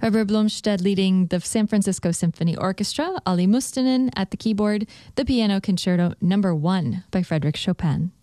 Herbert Blomstedt leading the San Francisco Symphony Orchestra, Ali Mustonen at the keyboard, the Piano Concerto No. 1 by Frédéric Chopin.